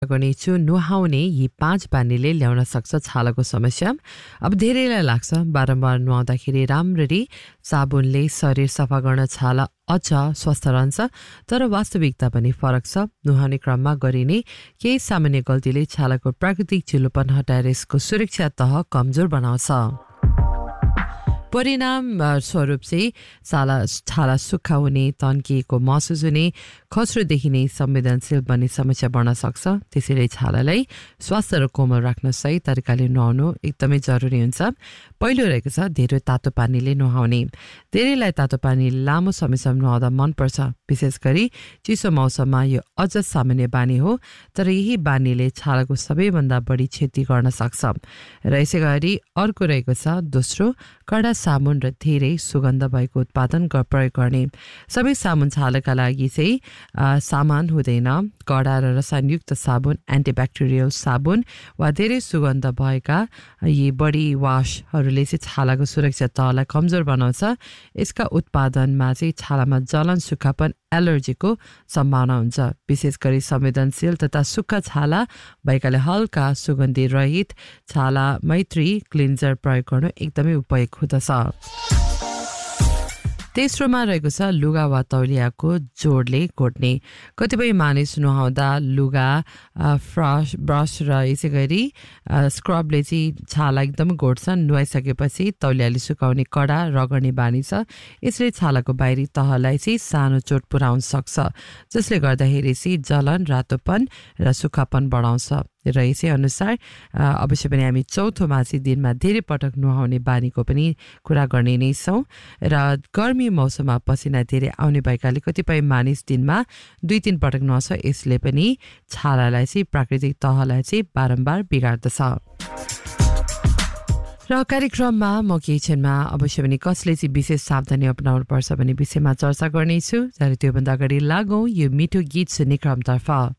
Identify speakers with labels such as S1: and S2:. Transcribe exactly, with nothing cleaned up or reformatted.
S1: गर्नेछु नुहाउने यी पाँच बानीले ल्याउन सक्छ छालाको समस्या। अब धेरैलाई लाग्छ बारम्बार नुहाउँदाखेरि राम्ररी साबुनले शरीर सफा गर्न छाला अझ स्वस्थ रहन्छ, तर वास्तविकता पनि फरक छ। नुहाउने क्रममा गरिने केही सामान्य गल्तीले छालाको प्राकृतिक चिल्लोपन हटाएर यसको सुरक्षा तह कमजोर बनाउँछ। परिणाम स्वरूप चाहिँ छाला छाला सुक्खा हुने, तन्किएको महसुस हुने, खस्रो देखिने, संवेदनशील बन्ने समस्या बढ्न सक्छ। त्यसैले छालालाई स्वास्थ्य र कोमल राख्न सही तरिकाले नुहाउनु एकदमै जरुरी हुन्छ। पहिलो रहेको छ धेरै तातो पानीले नुहाउने। धेरैलाई तातो पानी लामो समयसम्म नुहाउँदा मनपर्छ, विशेष गरी चिसो मौसममा यो अझ सामान्य बानी हो, तर यही बानीले छालाको सबैभन्दा बढी क्षति गर्न सक्छ। र यसै गरी अर्को रहेको छ दोस्रो कडा साबुन र धेरै सुगन्ध भएको उत्पादन प्रयोग गर्ने। सबै साबुन छालाका लागि चाहिँ सामान हुँदैन। कडा र रसायनयुक्त साबुन, एन्टिब्याक्टेरियल साबुन वा धेरै सुगन्ध भएका यी बडी वासहरूले चाहिँ छालाको सुरक्षा तहलाई कमजोर बनाउँछ। यसका उत्पादनमा चाहिँ छालामा जलन, सुक्खापन, एलर्जीको सम्भावना हुन्छ। विशेष गरी संवेदनशील तथा सुक्खा छाला भएकाले हल्का सुगन्धी रहित छाला मैत्री क्लिन्जर प्रयोग गर्नु एकदमै उपयोग हुँदछ। तेस्रोमा रहेको छ लुगा वा तौलियाको जोडले घोट्ने। कतिपय मानिस नुहाउँदा लुगा, फ्रस ब्रस र यसै गरी स्क्रबले चाहिँ छाला एकदम घोट्छन्। नुहाइसकेपछि तौलियाले सुकाउने कडा रगड्ने बानी छ। यसले छालाको बाहिरी तहलाई चाहिँ सानो चोट पुर्याउन सक्छ, जसले गर्दाखेरि चाहिँ जलन, रातोपन र सुक्खापन बढाउँछ। र यसै अनुसार अवश्य पनि हामी चौथोमा चाहिँ दिनमा धेरै पटक नुहाउने बानीको पनि कुरा गर्ने नै छौँ। र गर्मी मौसममा पसिना धेरै आउने भएकाले कतिपय मानिस दिनमा दुई तिन पटक नुहाउँछ। यसले पनि छालालाई चाहिँ प्राकृतिक तहलाई चाहिँ बारम्बार बिगार्दछ। र कार्यक्रममा म केही क्षणमा अवश्य पनि कसले चाहिँ विशेष सावधानी अपनाउनु पर्छ भन्ने विषयमा चर्चा गर्नेछु। तर त्योभन्दा अगाडि लागौँ यो मिठो गीत सुन्ने क्रमतर्फ।